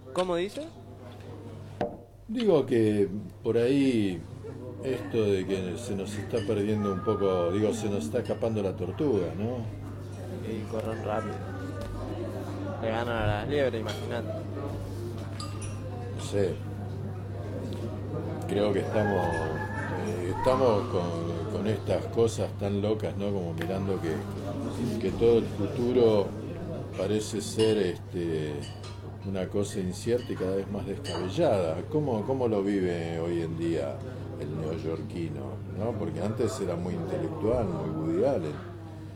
¿Cómo dice? Digo que por ahí esto de que se nos está perdiendo un poco, digo, se nos está escapando la tortuga, ¿no? Y corren rápido. Le ganan a las liebres, imagínate. No sé, creo que estamos con estas cosas tan locas, ¿no? Como mirando que todo el futuro parece ser una cosa incierta y cada vez más descabellada. ¿Cómo lo vive hoy en día el neoyorquino? ¿No? Porque antes era muy intelectual, muy Woody Allen.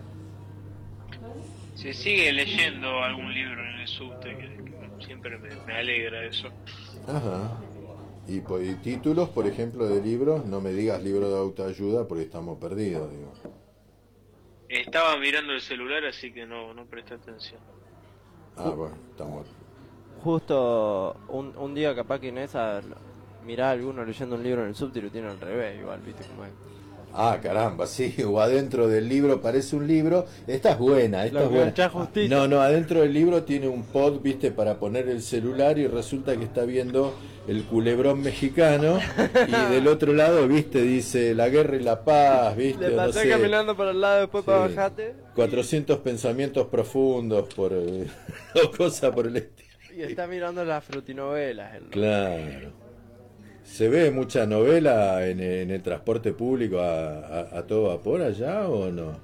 Se sigue leyendo algún libro en el subte, que siempre me alegra eso. Ajá. Y títulos, por ejemplo, de libros, no me digas libro de autoayuda porque estamos perdidos, digo. Estaba mirando el celular, así que no presté atención. Ah, Ju- bueno, estamos. Justo un día capaz que Inés mirá a alguno leyendo un libro en el subte y lo tiene al revés, igual, viste cómo es. Ah, caramba, sí, o adentro del libro parece un libro. Esta es buena, esta Lo es buena. enganchás Ah, justito. no, no, adentro del libro tiene un pod, viste, para poner el celular y resulta que está viendo el culebrón mexicano y del otro lado, viste, dice la guerra y la paz, Le viste, o no pasás sé. caminando para el lado después para Sí. bajarte 400 pensamientos profundos o cosa por el estilo. y está mirando las frutinovelas el loco. Claro. ¿Se ve mucha novela en el transporte público a todo vapor allá o no?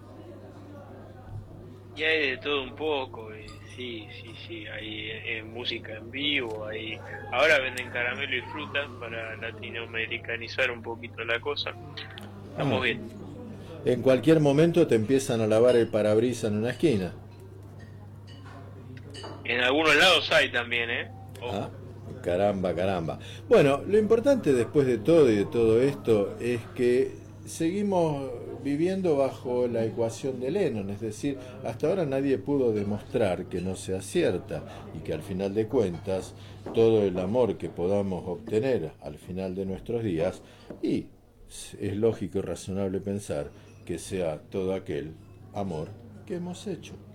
Y hay de todo un poco, y sí, hay música en vivo, ahora venden caramelo y fruta para latinoamericanizar un poquito la cosa. Ah, Estamos bien. en cualquier momento te empiezan a lavar el parabrisas en una esquina. En algunos lados hay también, Ah, Ojo. caramba, caramba. Bueno, lo importante después de todo y de todo esto es que seguimos viviendo bajo la ecuación de Lennon, es decir, hasta ahora nadie pudo demostrar que no sea cierta y que al final de cuentas todo el amor que podamos obtener al final de nuestros días, y es lógico y razonable pensar que sea todo aquel amor que hemos hecho.